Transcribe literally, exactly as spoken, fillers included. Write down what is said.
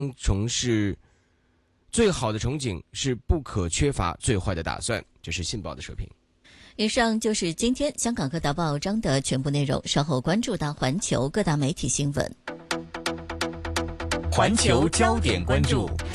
从事最好的憧憬是不可缺乏最坏的打算。这是信报的社评。 以上就是今天香港各大报章的全部内容，稍后关注到环球各大媒体新闻。 环球焦点关注。